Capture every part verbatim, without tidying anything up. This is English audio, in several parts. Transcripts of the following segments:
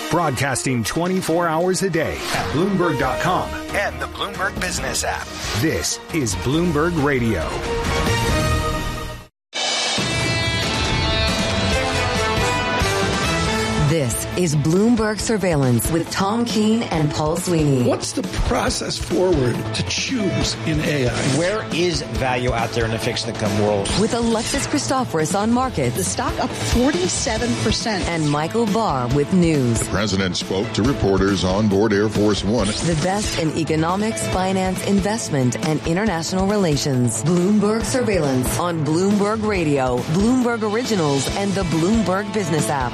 Broadcasting twenty-four hours a day at Bloomberg dot com and the Bloomberg Business app. This is Bloomberg Radio. This is Bloomberg Surveillance with Tom Keene and Paul Sweeney. What's the process forward to choose in A I? Where is value out there in the fixed income world? With Alexis Christoforous on markets. The stock up forty-seven percent. And Michael Barr with news. The president spoke to reporters on board Air Force One. The best in economics, finance, investment, and international relations. Bloomberg Surveillance on Bloomberg Radio, Bloomberg Originals, and the Bloomberg Business app.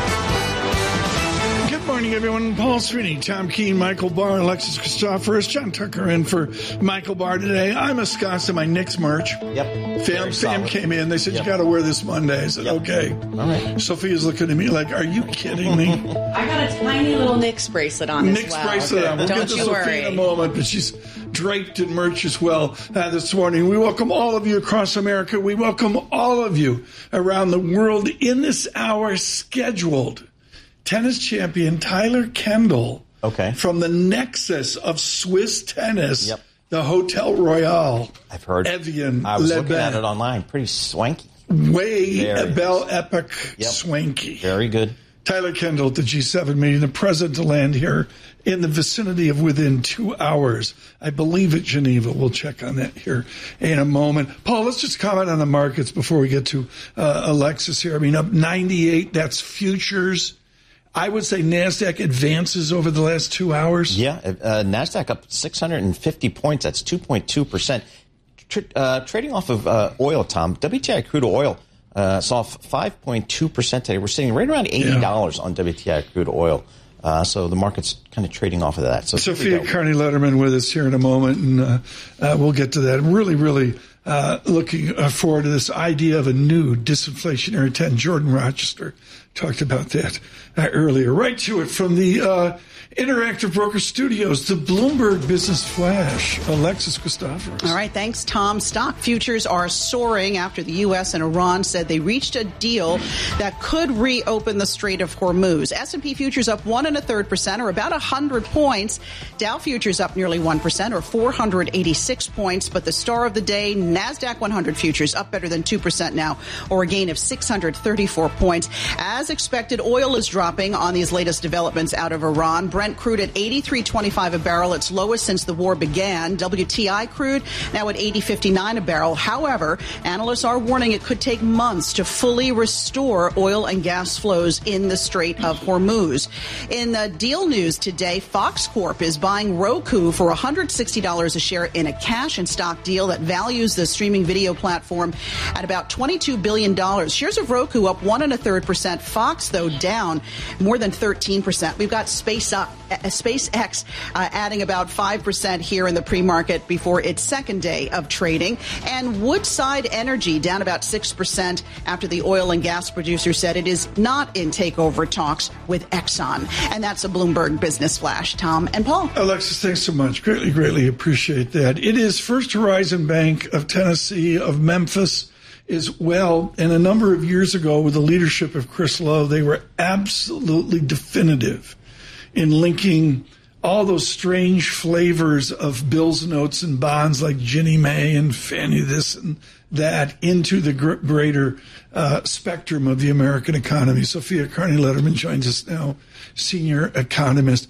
Good morning, everyone. Paul Sweeney, Tom Keene, Michael Barr, Alexis Christoforous, John Tucker in for Michael Barr today. I'm ensconced in my Knicks merch. Yep. Fam, fam came in. They said, yep. You got to wear this Monday. I said, yep. okay. All right. Sophia's looking at me like, are you kidding me? I got a tiny little Knicks bracelet on Knicks as well. bracelet okay. on. We'll Don't get to you Sophia worry. in a moment, but she's draped in merch as well uh, this morning. We welcome all of you across America. We welcome all of you around the world in this hour scheduled. Tennis champion Tyler Kendall okay. from the nexus of Swiss tennis, yep. the Hotel Royale. I've heard. Evian I was Le looking Bain. at it online. Pretty swanky. Way Very. Belle Epic Yep. swanky. Very good. Tyler Kendall at the G seven meeting, the president to land here in the vicinity of within two hours. I believe at Geneva. We'll check on that here in a moment. Paul, let's just comment on the markets before we get to uh, Alexis here. I mean, up ninety-eight, that's futures. I would say NASDAQ advances over the last two hours. Yeah, uh, NASDAQ up six hundred fifty points. That's two point two percent. Tr- uh, trading off of uh, oil, Tom. W T I crude oil uh, saw five point two percent today. We're sitting right around eighty dollars yeah. on W T I crude oil. Uh, so the market's kind of trading off of that. So Sophia Carney Letterman with us here in a moment, and uh, uh, we'll get to that. I'm really, really uh, looking uh, forward to this idea of a new disinflationary ten. Jordan Rochester talked about that uh, earlier. Right to it from the uh, Interactive Broker Studios, the Bloomberg Business Flash, Alexis Christoforous. All right, thanks, Tom. Stock futures are soaring after the U S and Iran said they reached a deal that could reopen the Strait of Hormuz. S and P futures up one and a third percent, or about one hundred points. Dow futures up nearly one percent, or four hundred eighty-six points. But the star of the day, NASDAQ one hundred futures up better than two percent now, or a gain of six hundred thirty-four points. As expected, oil is dropping on these latest developments out of Iran. Brent crude at eighty-three twenty-five a barrel, its lowest since the war began. W T I crude now at eighty fifty-nine a barrel. However, analysts are warning it could take months to fully restore oil and gas flows in the Strait of Hormuz. In the deal news today, Fox Corp is buying Roku for one hundred sixty dollars a share in a cash and stock deal that values the streaming video platform at about twenty-two billion dollars. Shares of Roku up one and a third percent. Fox, though, down more than thirteen percent. We've got Space Up. Uh, SpaceX uh, adding about five percent here in the pre-market before its second day of trading. And Woodside Energy down about six percent after the oil and gas producer said it is not in takeover talks with Exxon. And that's a Bloomberg Business Flash. Tom and Paul. Alexis, thanks so much. Greatly, greatly appreciate that. It is First Horizon Bank of Tennessee, of Memphis, as well. And a number of years ago, with the leadership of Chris Lowe, they were absolutely definitive in linking all those strange flavors of bills, notes, and bonds like Ginnie Mae and Fannie this and that into the gr- greater uh, spectrum of the American economy. Sophia Carney Letterman joins us now, senior economist.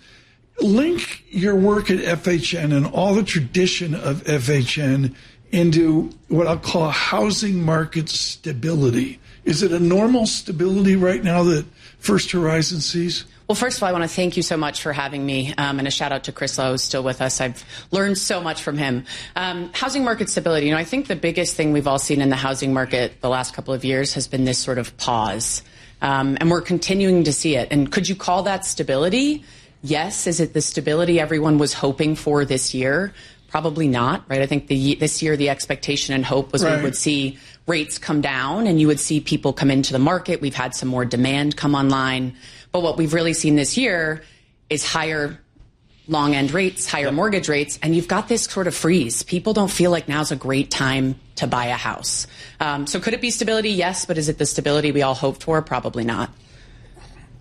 Link your work at F H N and all the tradition of F H N into what I'll call housing market stability. Is it a normal stability right now that First Horizon sees? Well, first of all, I want to thank you so much for having me, um, and a shout out to Chris Lowe, who's still with us. I've learned so much from him. Um, housing market stability. You know, I think the biggest thing we've all seen in the housing market the last couple of years has been this sort of pause, um, and we're continuing to see it. And could you call that stability? Yes. Is it the stability everyone was hoping for this year? Probably not, right? I think the, this year the expectation and hope was right. we would see rates come down and you would see people come into the market. We've had some more demand come online. But what we've really seen this year is higher long end rates, higher yep. mortgage rates, and you've got this sort of freeze. People don't feel like now's a great time to buy a house. Um, so could it be stability? Yes, but is it the stability we all hoped for? Probably not.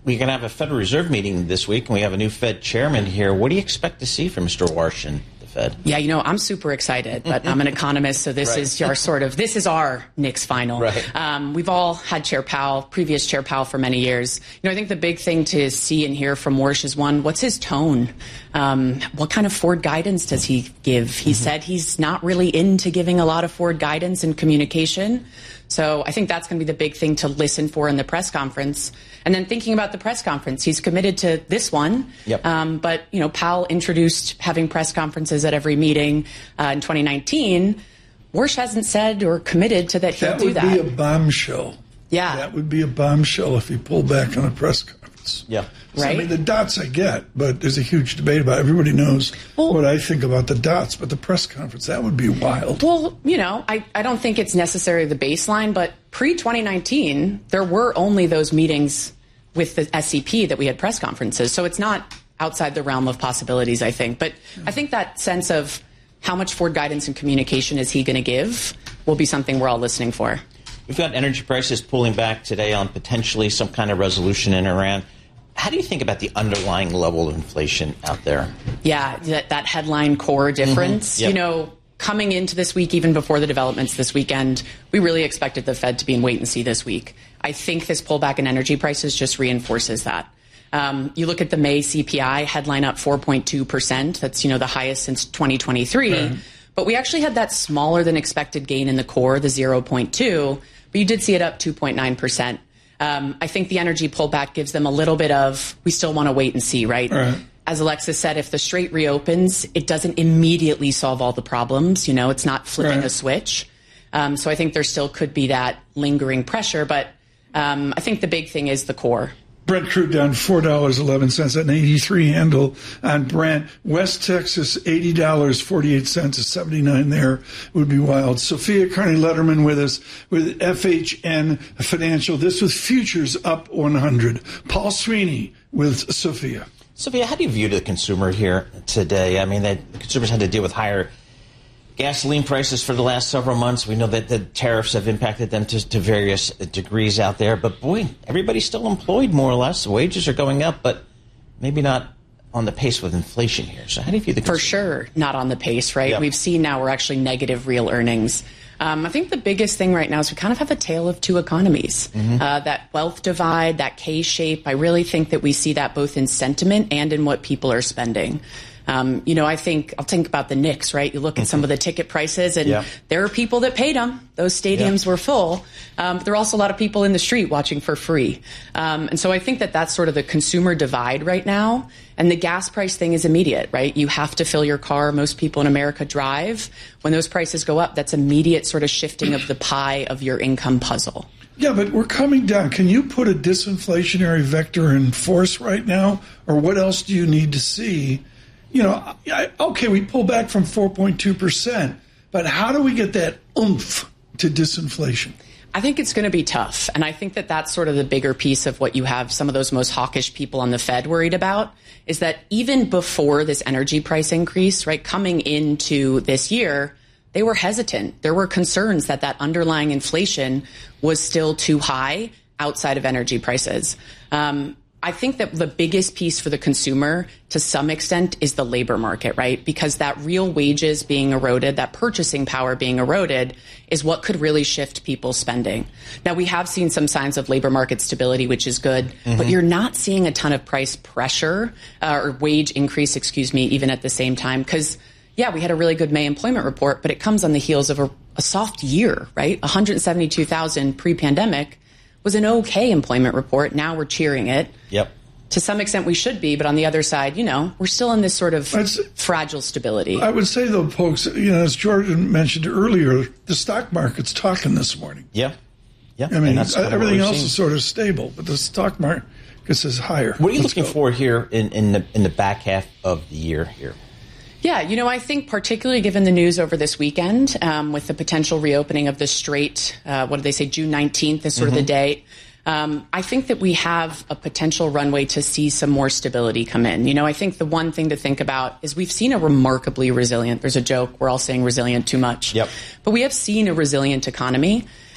we're going to have a Federal Reserve meeting this week, and we have a new Fed chairman here. What do you expect to see from Mister Warsh and the Fed? Yeah, you know, I'm super excited, but I'm an economist, so this right. is our sort of, this is our Knicks final. Right. Um, we've all had Chair Powell, previous Chair Powell for many years. You know, I think the big thing to see and hear from Warsh is, one, what's his tone? Um, what kind of forward guidance does he give? He mm-hmm. said he's not really into giving a lot of forward guidance and communication. So I think that's going to be the big thing to listen for in the press conference. And then thinking about the press conference, he's committed to this one. Yep. Um, but, you know, Powell introduced having press conferences at every meeting uh, in twenty nineteen. Warsh hasn't said or committed to that he'll that do that. That would be a bombshell. Yeah. That would be a bombshell if he pulled back on a press conference. Yeah. So, right. I mean, the dots I get, but there's a huge debate about it. Everybody knows well, what I think about the dots, but the press conference, that would be wild. Well, you know, I, I don't think it's necessarily the baseline, but pre-twenty nineteen, there were only those meetings with the S E P that we had press conferences. So it's not outside the realm of possibilities, I think. But I think that sense of how much forward guidance and communication is he going to give will be something we're all listening for. We've got energy prices pulling back today on potentially some kind of resolution in Iran. How do you think about the underlying level of inflation out there? Yeah, that, that headline core difference. Mm-hmm. Yep. You know, coming into this week, even before the developments this weekend, we really expected the Fed to be in wait and see this week. I think this pullback in energy prices just reinforces that. Um, you look at the May C P I headline up four point two percent. That's, you know, the highest since twenty twenty-three. Right. But we actually had that smaller than expected gain in the core, the zero point two. But you did see it up two point nine percent. Um, I think the energy pullback gives them a little bit of, we still want to wait and see, right? Right. As Alexis said, if the Strait reopens, it doesn't immediately solve all the problems. You know, it's not flipping right. a switch. Um, so I think there still could be that lingering pressure. But um, I think the big thing is the core. Brent crude down four dollars and eleven cents at an eighty-three handle on Brent. West Texas, eighty dollars and forty-eight cents, a seventy-nine there. It would be wild. Sophia Carney-Letterman with us with F H N Financial. This was futures up one hundred. Paul Sweeney with Sophia. Sophia, how do you view the consumer here today? I mean, the consumers had to deal with higher gasoline prices for the last several months. We know that the tariffs have impacted them to, to various degrees out there. But, boy, everybody's still employed more or less. The wages are going up, but maybe not on the pace with inflation here. So how do you view the consumer? For sure, not on the pace, right? Yep. We've seen now we're actually negative real earnings. Um, I think the biggest thing right now is we kind of have a tale of two economies. Mm-hmm. Uh, that wealth divide, that K-shape, I really think that we see that both in sentiment and in what people are spending. Um, you know, I think I'll think about the Knicks, right? You look at some of the ticket prices, and yeah. there are people that paid them. Those stadiums yeah. were full. Um, but there are also a lot of people in the street watching for free. Um, and so I think that that's sort of the consumer divide right now. And the gas price thing is immediate, right? You have to fill your car. Most people in America drive. When those prices go up, that's immediate sort of shifting of the pie of your income puzzle. Yeah, but we're coming down. Can you put a disinflationary vector in force right now? Or what else do you need to see? You know, I, okay, we pull back from four point two percent, but how do we get that oomph to disinflation? I think it's going to be tough. And I think that that's sort of the bigger piece of what you have some of those most hawkish people on the Fed worried about, is that even before this energy price increase, right, coming into this year, they were hesitant. There were concerns that that underlying inflation was still too high outside of energy prices. Um, I think that the biggest piece for the consumer to some extent is the labor market, right? Because that real wages being eroded, that purchasing power being eroded is what could really shift people's spending. Now, we have seen some signs of labor market stability, which is good, mm-hmm. but you're not seeing a ton of price pressure uh, or wage increase, excuse me, even at the same time. Because, yeah, we had a really good May employment report, but it comes on the heels of a, a soft year, right? one hundred seventy-two thousand pre-pandemic was an okay employment report. Now we're cheering it. Yep. To some extent we should be, but on the other side, you know, we're still in this sort of say, fragile stability. I would say, though, folks, you know, as Jordan mentioned earlier, the stock market's talking this morning. Yeah. Yeah. I mean, everything else seeing. is sort of stable, but the stock market is higher. What are you Let's looking go. for here in, in the in the back half of the year here? Yeah, you know, I think particularly given the news over this weekend, um, with the potential reopening of the Strait, uh, what do they say, June nineteenth is sort mm-hmm. of the date. Um, I think that we have a potential runway to see some more stability come in. You know, I think the one thing to think about is we've seen a remarkably resilient, there's a joke, we're all saying resilient too much. Yep. But we have seen a resilient economy.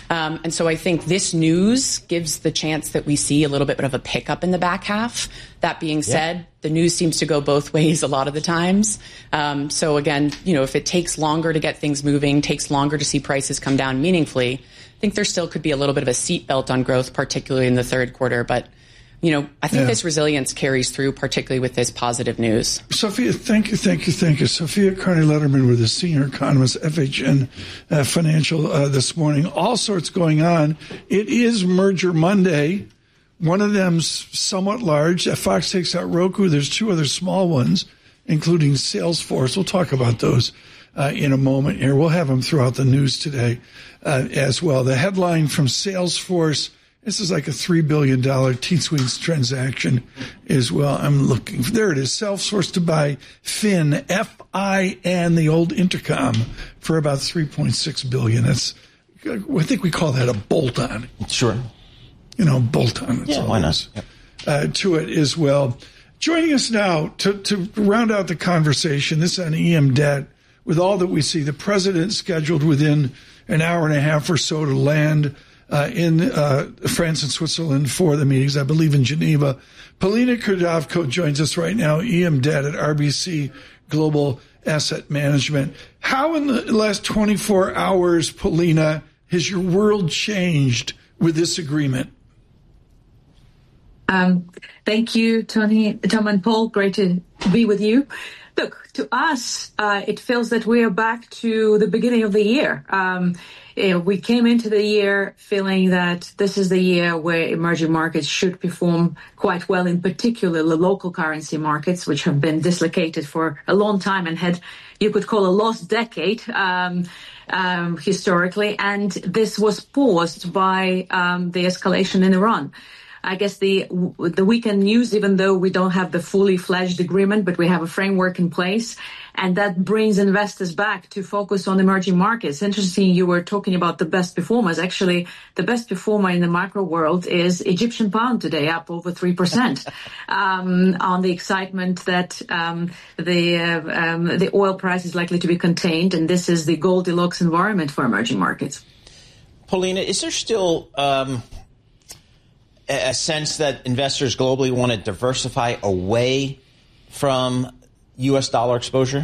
Um, and so I think this news gives the chance that we see a little bit of a pickup in the back half. That being said, yeah. the news seems to go both ways a lot of the times. Um, so again, you know, if it takes longer to get things moving, takes longer to see prices come down meaningfully, I think there still could be a little bit of a seatbelt on growth, particularly in the third quarter. But, you know, I think yeah. this resilience carries through, particularly with this positive news. Sophia, thank you, thank you, thank you. Sophia Carney-Letterman with the senior economist, F H N uh, Financial uh, this morning. All sorts going on. It is Merger Monday. One of them's somewhat large. Fox takes out Roku. There's two other small ones, including Salesforce. We'll talk about those uh, in a moment here. We'll have them throughout the news today uh, as well. The headline from Salesforce, this is like a three billion dollars T-Sweets transaction as well. I'm looking. There it is. Salesforce to buy Fin, F I N, the old Intercom, for about three point six billion dollars. That's, I think we call that a bolt-on. Sure. You know, bolt-on. Yeah, why not? Yep. Uh, to it as well. Joining us now to, to round out the conversation, this on E M debt, with all that we see, the president scheduled within an hour and a half or so to land uh, in uh, France and Switzerland for the meetings, I believe in Geneva. Polina Kudavko joins us right now, E M debt at R B C Global Asset Management. How in the last twenty-four hours, Polina, has your world changed with this agreement? Um, thank you, Tony, Tom and Paul. Great to be with you. Look, to us, uh, it feels that we are back to the beginning of the year. Um, you know, we came into the year feeling that this is the year where emerging markets should perform quite well, in particular the local currency markets, which have been dislocated for a long time and had, you could call, a lost decade um, um, historically. And this was paused by um, the escalation in Iran. I guess the the weekend news, even though we don't have the fully fledged agreement, but we have a framework in place, and that brings investors back to focus on emerging markets. Interesting, you were talking about the best performers. Actually, the best performer in the macro world is Egyptian pound today, up over three percent um, on the excitement that um, the uh, um, the oil price is likely to be contained, and this is the Goldilocks environment for emerging markets. Polina, is there still Um a sense that investors globally want to diversify away from U S dollar exposure?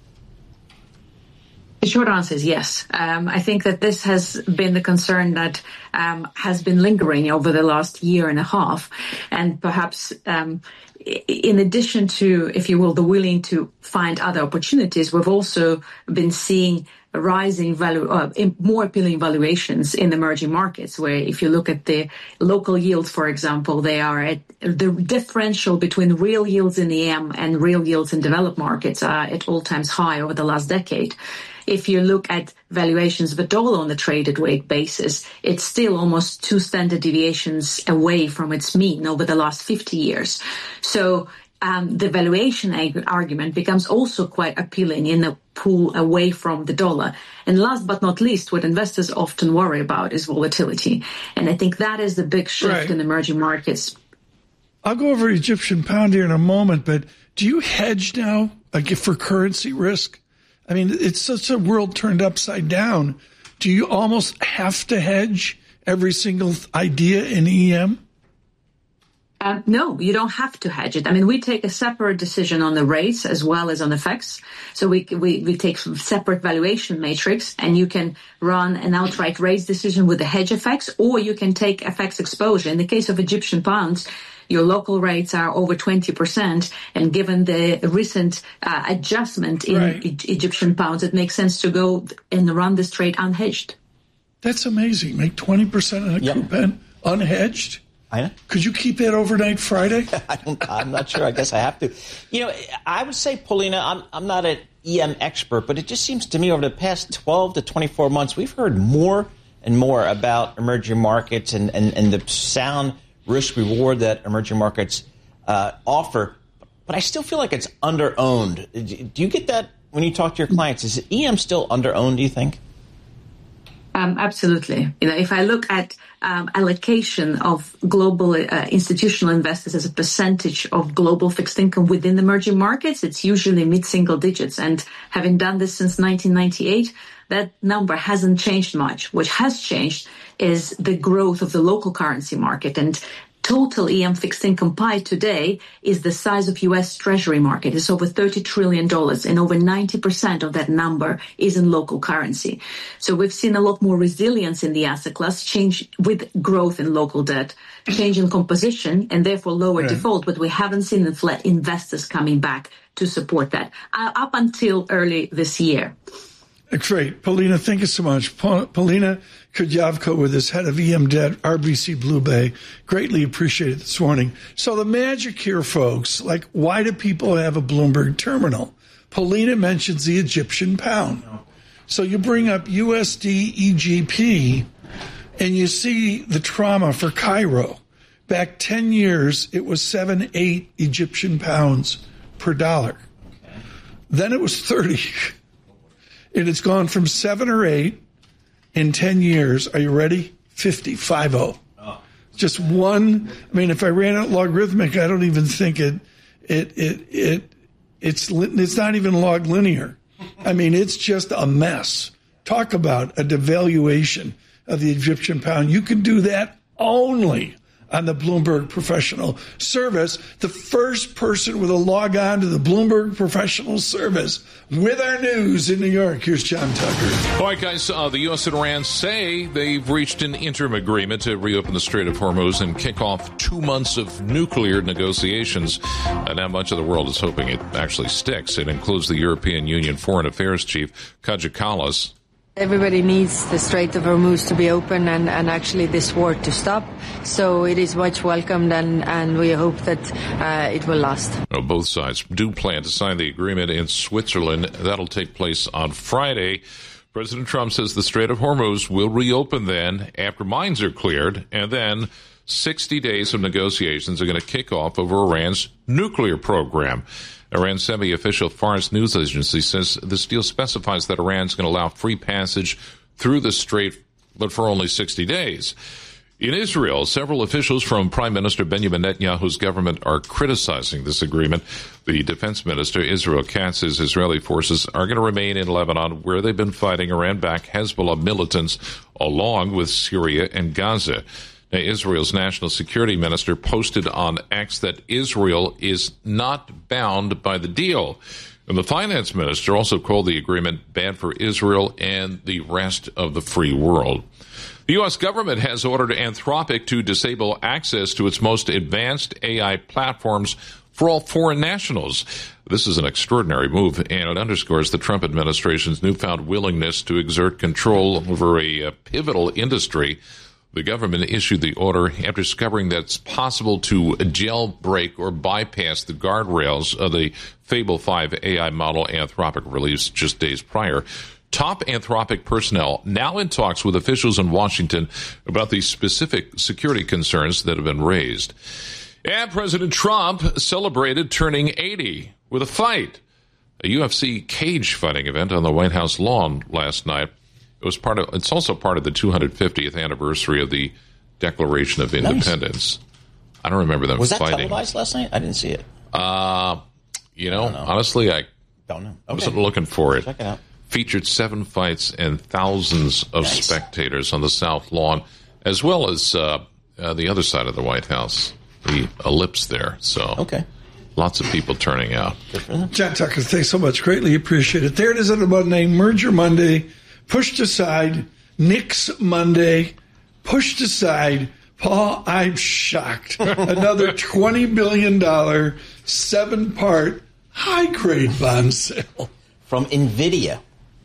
The short answer is yes. Um, I think that this has been the concern that um, has been lingering over the last year and a half. And perhaps um, in addition to, if you will, the willing to find other opportunities, we've also been seeing rising value, uh, more appealing valuations in emerging markets, where if you look at the local yields, for example, they are at the differential between real yields in E M and real yields in developed markets are at all times high over the last decade. If you look at valuations of a dollar on a traded weight basis, it's still almost two standard deviations away from its mean over the last fifty years. So Um, the valuation ag- argument becomes also quite appealing in a pull away from the dollar. And last but not least, what investors often worry about is volatility. And I think that is the big shift right. in emerging markets. I'll go over Egyptian pound here in a moment, but do you hedge now like, for currency risk? I mean, it's such a world turned upside down. Do you almost have to hedge every single idea in E M? Um, no, you don't have to hedge it. I mean, we take a separate decision on the rates as well as on F X. So we we, we take separate valuation matrix, and you can run an outright rates decision with the hedge F X, or you can take F X exposure. In the case of Egyptian pounds, your local rates are over twenty percent, and given the recent uh, adjustment in right. e- Egyptian pounds, it makes sense to go and run this trade unhedged. That's amazing. Make twenty percent on a yep. coupon unhedged? I know. Could you keep that overnight Friday? I don't, I'm not sure. I guess I have to. You know, I would say, Polina, I'm, I'm not an E M expert, but it just seems to me over the past twelve to twenty-four months, we've heard more and more about emerging markets and, and, and the sound risk-reward that emerging markets uh, offer. But I still feel like it's under-owned. Do you get that when you talk to your clients? Is E M still under-owned, do you think? Um, absolutely. You know, if I look at um, allocation of global uh, institutional investors as a percentage of global fixed income within emerging markets, it's usually mid-single digits. And having done this since nineteen ninety-eight, that number hasn't changed much. What has changed is the growth of the local currency market. And total E M fixed income pie today is the size of U S Treasury market. It's over thirty trillion dollars, and over ninety percent of that number is in local currency. So we've seen a lot more resilience in the asset class, change with growth in local debt, change in composition, and therefore lower right. default. But we haven't seen infl- investors coming back to support that uh, up until early this year. Great. Polina, thank you so much. Polina Kudryavko with us, head of E M Debt, R B C Blue Bay. Greatly appreciated this morning. So the magic here, folks, like why do people have a Bloomberg terminal? Polina mentions the Egyptian pound. So you bring up U S D E G P and you see the trauma for Cairo. Back ten years, it was seven, eight Egyptian pounds per dollar. Then it was thirty. And it's gone from seven or eight in ten years. Are you ready? fifty, five oh. Oh. Just one. I mean, if I ran it logarithmic, I don't even think it, it, it, it, it's, it's not even log linear. I mean, it's just a mess. Talk about a devaluation of the Egyptian pound. You can do that only on the Bloomberg Professional Service. The first person with a log on to the Bloomberg Professional Service with our news in New York. Here's John Tucker. All right, guys, uh, the U S and Iran say they've reached an interim agreement to reopen the Strait of Hormuz and kick off two months of nuclear negotiations. And now much of the world is hoping it actually sticks. It includes the European Union Foreign Affairs Chief, Kaja Kallas. Everybody needs the Strait of Hormuz to be open and, and actually this war to stop. So it is much welcomed, and, and we hope that uh, it will last. Well, both sides do plan to sign the agreement in Switzerland. That'll take place on Friday. President Trump says the Strait of Hormuz will reopen then after mines are cleared, and then sixty days of negotiations are going to kick off over Iran's nuclear program. Iran's semi-official Fars news agency says this deal specifies that Iran's going to allow free passage through the strait, but for only sixty days. In Israel, several officials from Prime Minister Benjamin Netanyahu's government are criticizing this agreement. The defense minister, Israel Katz, says Israeli forces are going to remain in Lebanon, where they've been fighting Iran-backed Hezbollah militants, along with Syria and Gaza. Now, Israel's national security minister posted on X that Israel is not bound by the deal. And the finance minister also called the agreement bad for Israel and the rest of the free world. The U S government has ordered Anthropic to disable access to its most advanced A I platforms for all foreign nationals. This is an extraordinary move, and it underscores the Trump administration's newfound willingness to exert control over a, a pivotal industry. The government issued the order after discovering that it's possible to jailbreak or bypass the guardrails of the Fable five A I model Anthropic released just days prior. Top Anthropic personnel now in talks with officials in Washington about the specific security concerns that have been raised. And President Trump celebrated turning eighty with a fight. A U F C cage fighting event on the White House lawn last night. It was part of. It's also part of the two hundred fiftieth anniversary of the Declaration of Independence. Nice. I don't remember them was fighting. Was that televised last night? I didn't see it. Uh, you know, I honestly, I don't know. Okay. wasn't looking for it. Check it out. Featured seven fights and thousands of nice. spectators on the South Lawn, as well as uh, uh, the other side of the White House, the ellipse there. So, okay. Lots of people turning out. John Tucker, thanks so much. Greatly appreciate it. There it is on a Monday, Merger Monday. Pushed aside, Nix Monday, pushed aside. Paul, I'm shocked. Another twenty billion dollars, seven-part, high-grade bond sale. From NVIDIA.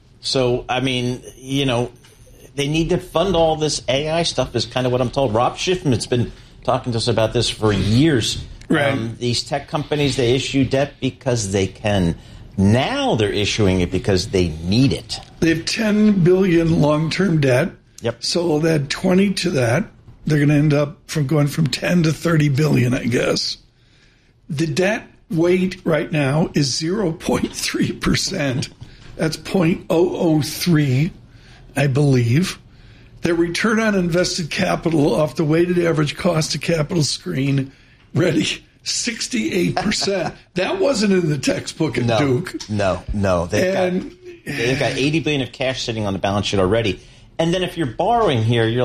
So, I mean, you know, they need to fund all this A I stuff is kind of what I'm told. Rob Schiffman's been talking to us about this for years. Right. Um, these tech companies, they issue debt because they can. Now they're issuing it because they need it. They have ten billion dollars long-term debt. Yep. So we'll add twenty to that. They're going to end up from going from ten to thirty billion dollars, I guess. The debt weight right now is zero point three percent. That's zero point zero zero three, I believe. Their return on invested capital off the weighted average cost of capital screen, ready, sixty-eight percent. That wasn't in the textbook at no, Duke. No, no. They've, and, got, they've got eighty billion dollars of cash sitting on the balance sheet already. And then if you're borrowing here, you're like,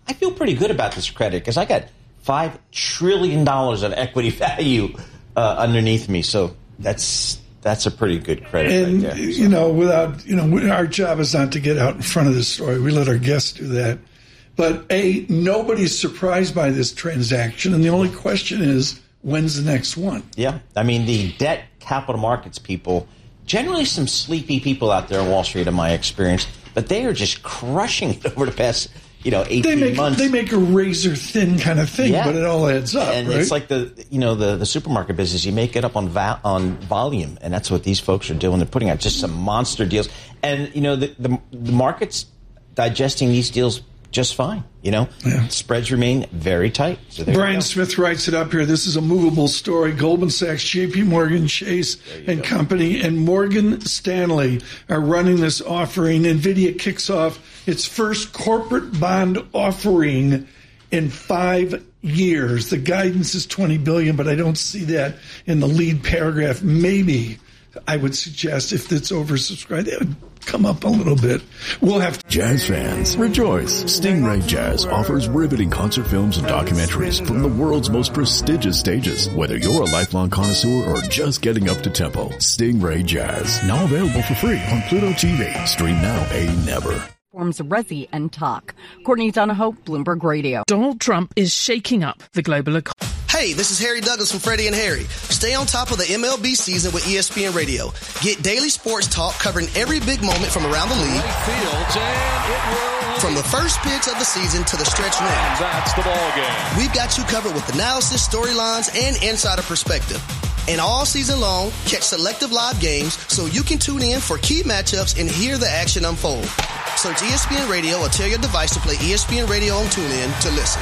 I feel pretty good about this credit because I got five trillion dollars of equity value uh, underneath me. So that's that's a pretty good credit. And, right there, so. you know, without, you know, our job is not to get out in front of this story. We let our guests do that. But, A, nobody's surprised by this transaction. And the only question is, when's the next one? Yeah. I mean, the debt capital markets people, generally some sleepy people out there on Wall Street in my experience, but they are just crushing it over the past, you know, eighteen they make, months. They make a razor thin kind of thing, yeah. but it all adds up, and right? it's like the, you know, the, the supermarket business. You make it up on va- on volume, and that's what these folks are doing. They're putting out just some monster deals. And, you know, the, the, the market's digesting these deals just fine. You know, yeah. Spreads remain very tight. So Brian Smith writes it up here. This is a movable story. Goldman Sachs, J P Morgan Chase and go. Company, and Morgan Stanley are running this offering. NVIDIA kicks off its first corporate bond offering in five years. The guidance is twenty billion dollars, but I don't see that in the lead paragraph. Maybe I would suggest if it's oversubscribed, it would come up a little bit. We'll have to- Jazz fans, rejoice. Stingray Jazz offers riveting concert films and documentaries from the world's most prestigious stages. Whether you're a lifelong connoisseur or just getting up to tempo, Stingray Jazz, now available for free on Pluto T V. Stream now, pay never. Forms Resi and Talk. Courtney Donahoe, Bloomberg Radio. Donald Trump is shaking up the global economy. Hey, this is Harry Douglas from Freddie and Harry. Stay on top of the M L B season with E S P N Radio. Get daily sports talk covering every big moment from around the league. Fields, and it will from the first pitch of the season to the stretch run. That's the ball game. We've got you covered with analysis, storylines, and insider perspective. And all season long, catch selective live games so you can tune in for key matchups and hear the action unfold. Search E S P N Radio or tell your device to play E S P N Radio on TuneIn to listen.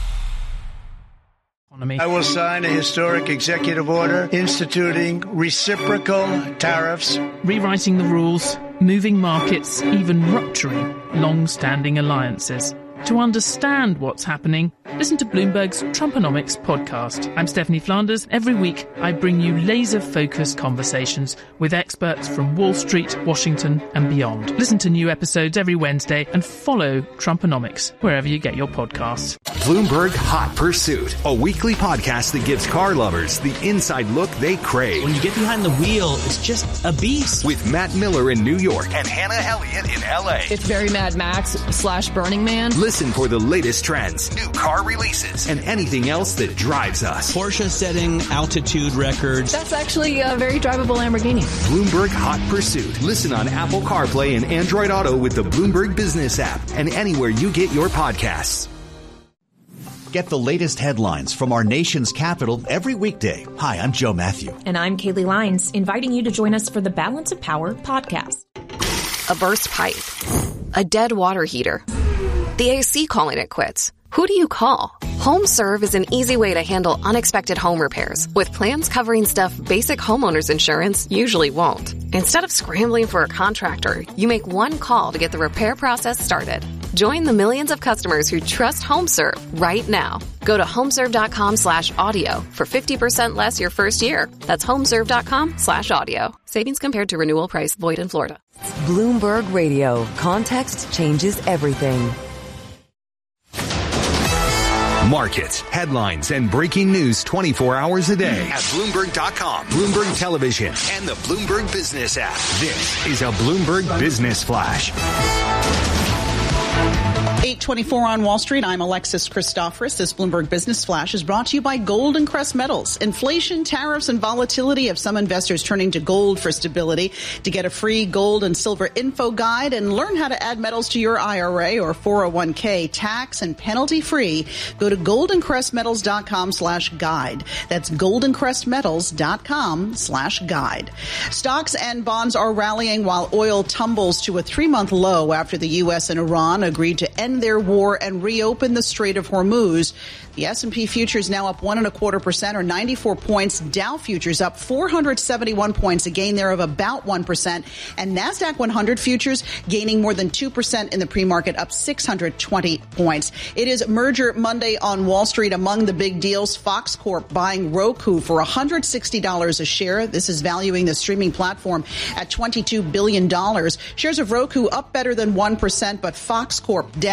I will sign a historic executive order instituting reciprocal tariffs, rewriting the rules, moving markets, even rupturing long-standing alliances. To understand what's happening, listen to Bloomberg's Trumponomics podcast. I'm Stephanie Flanders. Every week, I bring you laser-focused conversations with experts from Wall Street, Washington, and beyond. Listen to new episodes every Wednesday and follow Trumponomics wherever you get your podcasts. Bloomberg Hot Pursuit, a weekly podcast that gives car lovers the inside look they crave. When you get behind the wheel, it's just a beast. With Matt Miller in New York and Hannah Elliott in L A. It's very Mad Max slash Burning Man. Listen for the latest trends, new car releases, and anything else that drives us. Porsche setting altitude records. That's actually a very drivable Lamborghini. Bloomberg Hot Pursuit. Listen on Apple CarPlay and Android Auto with the Bloomberg Business app and anywhere you get your podcasts. Get the latest headlines from our nation's capital every weekday. Hi, I'm Joe Matthew. And I'm Kaylee Lyons, inviting you to join us for the Balance of Power podcast. A burst pipe. A dead water heater. The A C calling it quits. Who do you call? HomeServe is an easy way to handle unexpected home repairs with plans covering stuff basic homeowners insurance usually won't. Instead of scrambling for a contractor, you make one call to get the repair process started. Join the millions of customers who trust HomeServe right now. Go to homeserve.com slash audio for fifty percent less your first year. That's homeserve.com slash audio. Savings compared to renewal price void in Florida. Bloomberg Radio. Context changes everything. Markets, headlines, and breaking news twenty-four hours a day at Bloomberg dot com, Bloomberg Television, and the Bloomberg Business app. This is a Bloomberg Business Flash. eight twenty-four on Wall Street. I'm Alexis Christoforous. This Bloomberg Business Flash is brought to you by Golden Crest Metals. Inflation, tariffs, and volatility have some investors turning to gold for stability. To get a free gold and silver info guide and learn how to add metals to your I R A or four oh one k tax and penalty free, go to goldencrestmetals.com slash guide. That's goldencrestmetals.com slash guide. Stocks and bonds are rallying while oil tumbles to a three-month low after the U S and Iran agreed to end their war and reopen the Strait of Hormuz. The S and P futures now up one and a quarter percent or ninety-four points. Dow futures up four hundred seventy-one points, a gain there of about one percent. And NASDAQ one hundred futures gaining more than two percent in the pre-market, up six hundred twenty points. It is Merger Monday on Wall Street. Among the big deals, Fox Corp buying Roku for one hundred sixty dollars a share. This is valuing the streaming platform at twenty-two billion dollars. Shares of Roku up better than one percent, but Fox Corp down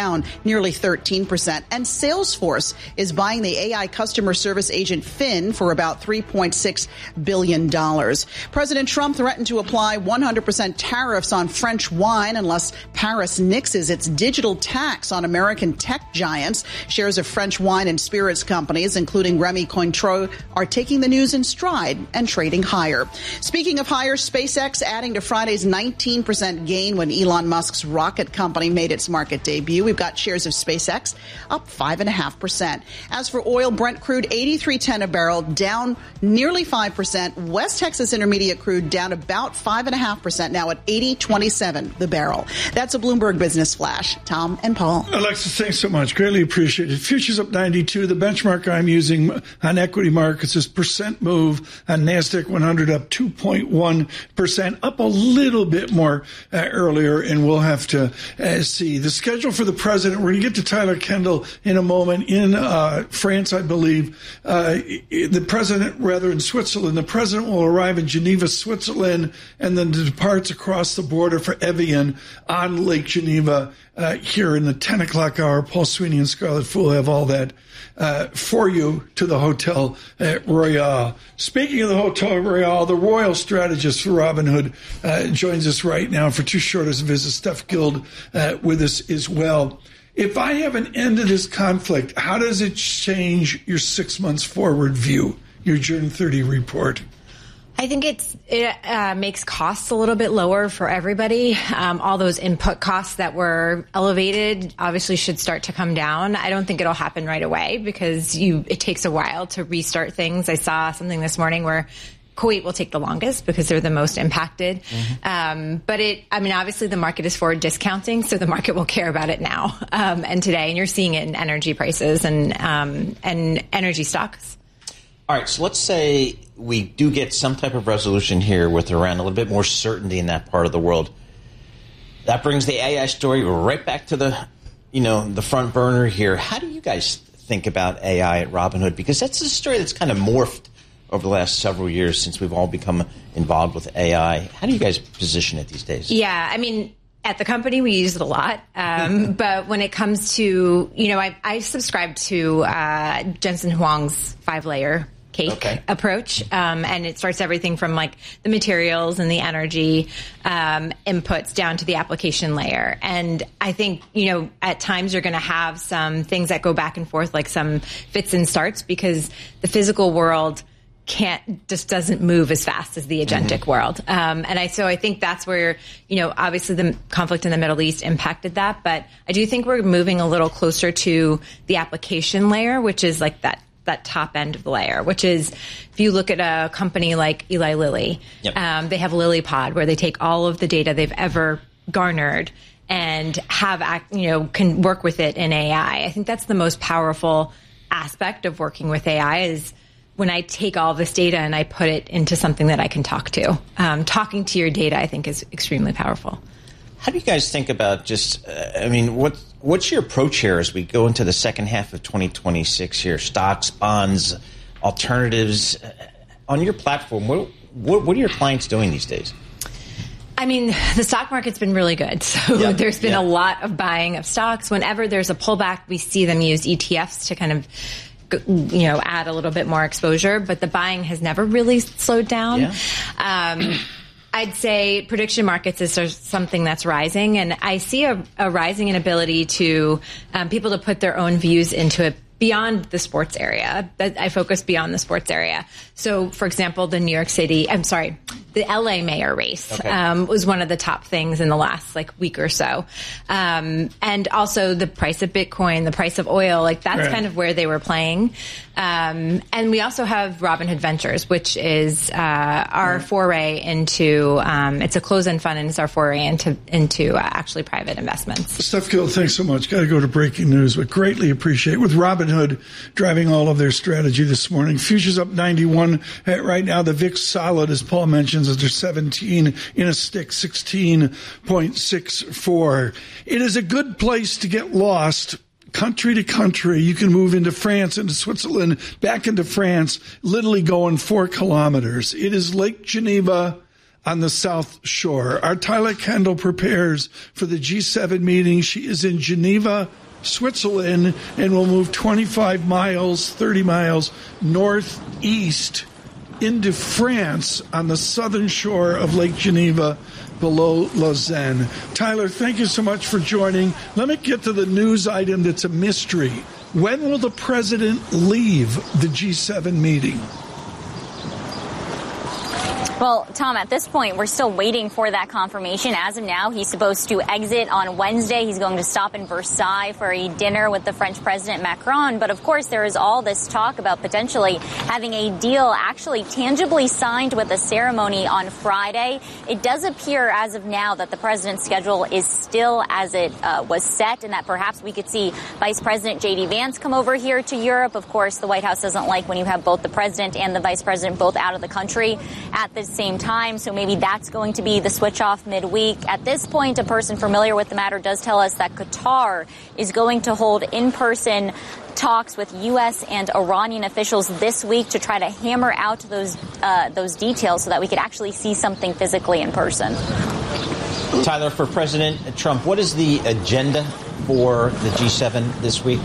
down nearly thirteen percent. And Salesforce is buying the A I customer service agent Finn for about three point six billion dollars. President Trump threatened to apply one hundred percent tariffs on French wine unless Paris nixes its digital tax on American tech giants. Shares of French wine and spirits companies, including Remy Cointreau, are taking the news in stride and trading higher. Speaking of higher, SpaceX adding to Friday's nineteen percent gain when Elon Musk's rocket company made its market debut. We've got shares of SpaceX up five point five percent. As for oil, Brent crude eighty-three ten a barrel, down nearly five percent. West Texas Intermediate crude down about five point five percent, now at eighty twenty-seven the barrel. That's a Bloomberg Business Flash. Tom and Paul. Alexis, thanks so much. Greatly appreciated. Futures up ninety-two. The benchmark I'm using on equity markets is percent move on NASDAQ one hundred up two point one percent, up a little bit more uh, earlier, and we'll have to uh, see. The schedule for the president, we're going to get to Tyler Kendall in a moment in uh, France, I believe. Uh, the president, rather in Switzerland, the president will arrive in Geneva, Switzerland, and then departs across the border for Evian on Lake Geneva uh, here in the ten o'clock hour. Paul Sweeney and Scarlett Fool have all that uh, for you to the Hotel uh, Royale. Speaking of the Hotel Royale, the royal strategist for Robinhood uh, joins us right now for Too Short as a Visit. Steph Guild uh, with us as well. If I have an end to this conflict, how does it change your six months forward view, your June thirtieth report? I think it's, it uh, makes costs a little bit lower for everybody. Um, all those input costs that were elevated obviously should start to come down. I don't think it'll happen right away because you it takes a while to restart things. I saw something this morning where Kuwait will take the longest because they're the most impacted. Mm-hmm. Um, but it, I mean, obviously the market is forward discounting, so the market will care about it now um, and today. And you're seeing it in energy prices and um, and energy stocks. All right, so let's say we do get some type of resolution here with Iran, a little bit more certainty in that part of the world. That brings the A I story right back to the, you know, the front burner here. How do you guys think about A I at Robinhood? Because that's a story that's kind of morphed over the last several years since we've all become involved with A I. How do you guys position it these days? Yeah, I mean, at the company, we use it a lot. Um, but when it comes to, you know, I, I subscribe to uh, Jensen Huang's five-layer cake okay. approach. Um, and it starts everything from like the materials and the energy um, inputs down to the application layer. And I think, you know, at times you're going to have some things that go back and forth, like some fits and starts, because the physical world can't just doesn't move as fast as the agentic mm-hmm. world. Um, and I, so I think that's where, you know, obviously the conflict in the Middle East impacted that. But I do think we're moving a little closer to the application layer, which is like that that top end of the layer, which is if you look at a company like Eli Lilly, yep. um, they have LilyPod where they take all of the data they've ever garnered and have, you know, can work with it in A I. I think that's the most powerful aspect of working with A I is when I take all this data and I put it into something that I can talk to. Um, talking to your data, I think, is extremely powerful. How do you guys think about just, uh, I mean, what what's your approach here as we go into the second half of twenty twenty-six here? Stocks, bonds, alternatives. Uh, on your platform, what, what what are your clients doing these days? I mean, the stock market's been really good. So yep, there's been yep. a lot of buying of stocks. Whenever there's a pullback, we see them use E T Fs to kind of, you know, add a little bit more exposure. But the buying has never really slowed down. Yeah. Um, I'd say prediction markets is something that's rising, and I see a, a rising inability to um, people to put their own views into it beyond the sports area. I focus beyond the sports area. So, for example, the New York City, I'm sorry, the L A mayor race okay. um, was one of the top things in the last like week or so. Um, and also the price of Bitcoin, the price of oil, like that's right. kind of where they were playing. Um, and we also have Robinhood Ventures, which is uh, our right. foray into, um, it's a closed-end fund, and it's our foray into into uh, actually private investments. Steph Gill, thanks so much. Got to go to breaking news, but greatly appreciate with Robinhood driving all of their strategy this morning. Futures up ninety-one right now. The V I X solid, as Paul mentions, is seventeen in a stick, sixteen point six four. It is a good place to get lost. Country to country, you can move into France, into Switzerland, back into France, literally going four kilometers. It is Lake Geneva on the South Shore. Our Tyler Kendall prepares for the G seven meeting. She is in Geneva, Switzerland, and will move twenty-five miles, thirty miles northeast into France on the southern shore of Lake Geneva below Lausanne. Tyler, thank you so much for joining. Let me get to the news item that's a mystery. When will the president leave the G seven meeting? Well, Tom, at this point, we're still waiting for that confirmation. As of now, he's supposed to exit on Wednesday. He's going to stop in Versailles for a dinner with the French President Macron. But, of course, there is all this talk about potentially having a deal actually tangibly signed with a ceremony on Friday. It does appear as of now that the president's schedule is still as it uh, was set, and that perhaps we could see Vice President J D Vance come over here to Europe. Of course, the White House doesn't like when you have both the president and the vice president both out of the country at the same time, so maybe that's going to be the switch off midweek. At this point, a person familiar with the matter does tell us that Qatar is going to hold in-person talks with U S and Iranian officials this week to try to hammer out those uh, those details so that we could actually see something physically in person. Tyler, for President Trump, what is the agenda for the G seven this week?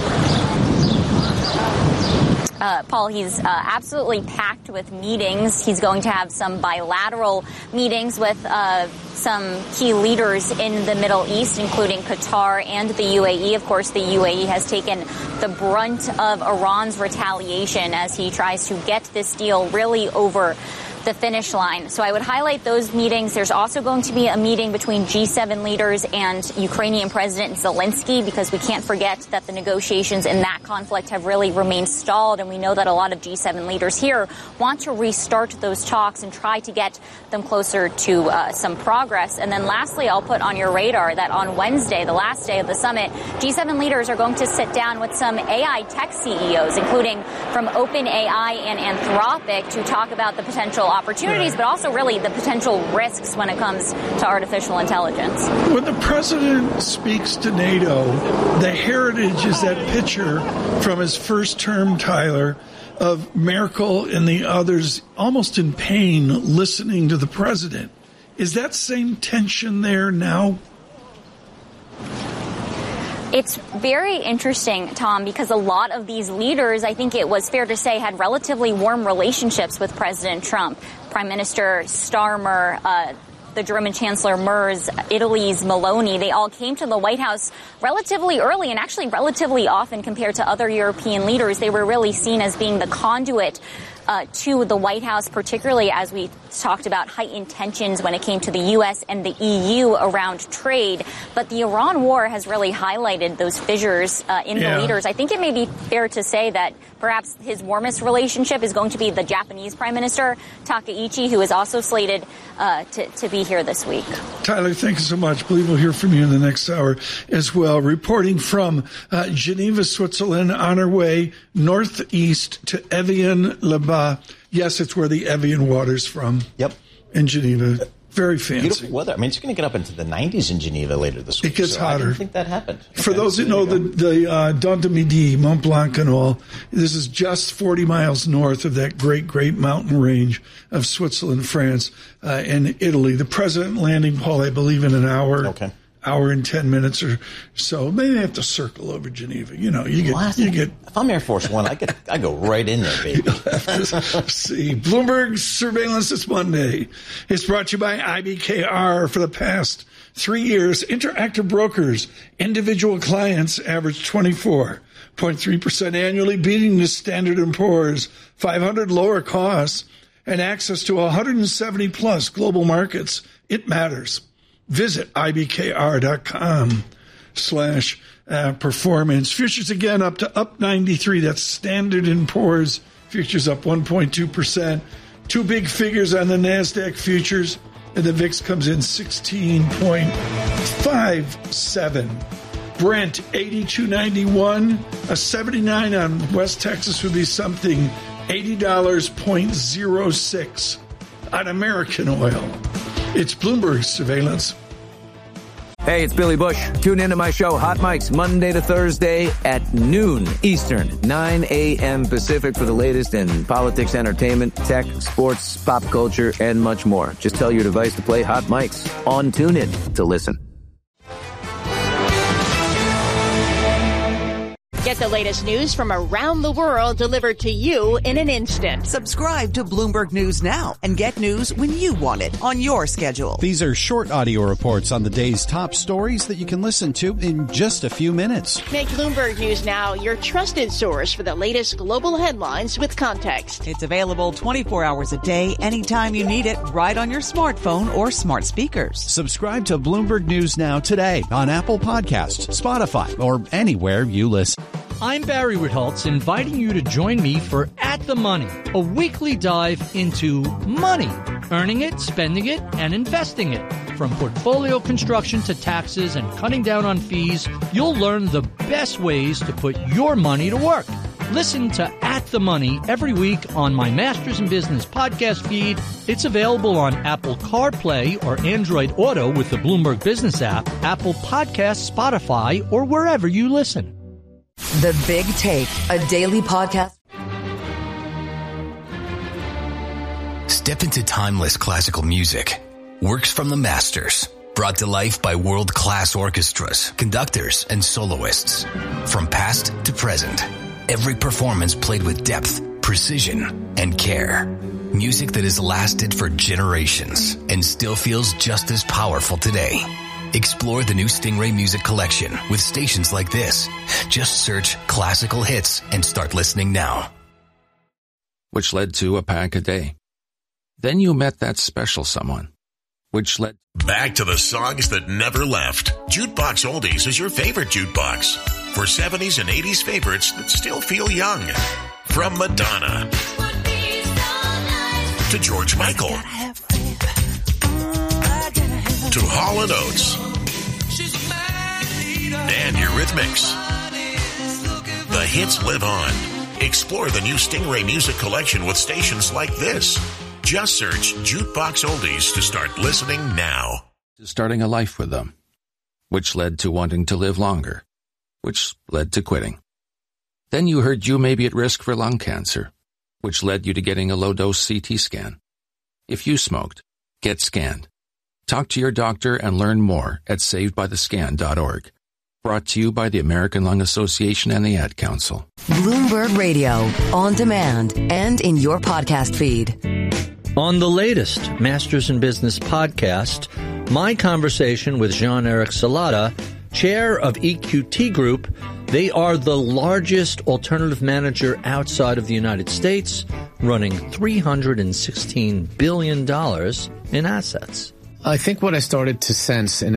Uh, Paul, he's uh, absolutely packed with meetings. He's going to have some bilateral meetings with uh, some key leaders in the Middle East, including Qatar and the U A E. Of course, the U A E has taken the brunt of Iran's retaliation as he tries to get this deal really over the finish line. So I would highlight those meetings. There's also going to be a meeting between G seven leaders and Ukrainian President Zelensky, because we can't forget that the negotiations in that conflict have really remained stalled. And we know that a lot of G seven leaders here want to restart those talks and try to get them closer to uh, some progress. And then lastly, I'll put on your radar that on Wednesday, the last day of the summit, G seven leaders are going to sit down with some A I tech C E Os, including from OpenAI and Anthropic, to talk about the potential opportunities, but also really the potential risks when it comes to artificial intelligence. When the president speaks to NATO, the heritage is that picture from his first term, Tyler, of Merkel and the others almost in pain listening to the president. Is that same tension there now? It's very interesting, Tom, because a lot of these leaders, I think it was fair to say, had relatively warm relationships with President Trump. Prime Minister Starmer, uh, the German Chancellor Merz, Italy's Meloni, they all came to the White House relatively early, and actually relatively often compared to other European leaders. They were really seen as being the conduit Uh, to the White House, particularly as we talked about heightened tensions when it came to the U S and the E U around trade. But the Iran war has really highlighted those fissures uh, in yeah. the leaders. I think it may be fair to say that perhaps his warmest relationship is going to be the Japanese Prime Minister, Takaichi, who is also slated uh, to, to be here this week. Tyler, thank you so much. I believe we'll hear from you in the next hour as well. Reporting from uh, Geneva, Switzerland, on our way northeast to Evian-le-Bac. Yes, it's where the Evian water's from. Yep. In Geneva. Very fancy. Beautiful weather. I mean, it's going to get up into the nineties in Geneva later this week. It gets so hotter. I didn't think that happened. For okay, those so that know the, the uh, Dent du Midi, Mont Blanc and all, this is just forty miles north of that great, great mountain range of Switzerland, France, uh, and Italy. The president landing, Paul, I believe, in an hour. Okay. Hour and ten minutes or so. Maybe they have to circle over Geneva. You know, you get, well, you get. If I'm Air Force One, I get, I go right in there, baby. See, Bloomberg Surveillance this Monday. It's brought to you by I B K R. For the past three years, Interactive Brokers, individual clients average twenty-four point three percent annually, beating the Standard and Poor's five hundred lower costs and access to one hundred seventy plus global markets. It matters. Visit ibkr.com slash uh, performance. Futures again up to up ninety-three. That's Standard and Poor's. Futures up one point two percent. Two big figures on the NASDAQ futures. And the V I X comes in sixteen point five seven. Brent, eighty-two ninety-one. A seventy-nine on West Texas would be something. eighty dollars point oh six on American oil. It's Bloomberg Surveillance. Hey, it's Billy Bush. Tune into my show, Hot Mics, Monday to Thursday at noon Eastern, nine a.m. Pacific for the latest in politics, entertainment, tech, sports, pop culture, and much more. Just tell your device to play Hot Mics on TuneIn to listen. Get the latest news from around the world delivered to you in an instant. Subscribe to Bloomberg News now and get news when you want it on your schedule. These are short audio reports on the day's top stories that you can listen to in just a few minutes. Make Bloomberg News Now your trusted source for the latest global headlines with context. It's available twenty-four hours a day, anytime you need it, right on your smartphone or smart speakers. Subscribe to Bloomberg News Now today on Apple Podcasts, Spotify, or anywhere you listen. I'm Barry Ritholtz, inviting you to join me for At the Money, a weekly dive into money, earning it, spending it, and investing it. From portfolio construction to taxes and cutting down on fees, you'll learn the best ways to put your money to work. Listen to At the Money every week on my Masters in Business podcast feed. It's available on Apple CarPlay or Android Auto with the Bloomberg Business app, Apple Podcasts, Spotify, or wherever you listen. The Big Take, a daily podcast. Step into timeless classical music. Works from the masters. Brought to life by world-class orchestras, conductors, and soloists. From past to present. Every performance played with depth, precision, and care. Music that has lasted for generations and still feels just as powerful today. Explore the new Stingray Music Collection with stations like this. Just search classical hits and start listening now. Which led to a pack a day. Then you met that special someone. Which led... Back to the songs that never left. Jukebox Oldies is your favorite jukebox. For seventies and eighties favorites that still feel young. From Madonna to George Michael to Hall and Oates and Eurythmics. The hits live on. Explore the new Stingray Music Collection with stations like this. Just search Jukebox Oldies to start listening now. Starting a life with them, which led to wanting to live longer, which led to quitting. Then you heard you may be at risk for lung cancer, which led you to getting a low-dose C T scan. If you smoked, get scanned. Talk to your doctor and learn more at saved by the scan dot org. Brought to you by the American Lung Association and the Ad Council. Bloomberg Radio, on demand and in your podcast feed. On the latest Masters in Business podcast, my conversation with Jean-Eric Salata, chair of E Q T Group. They are the largest alternative manager outside of the United States, running three hundred sixteen billion dollars in assets. I think what I started to sense in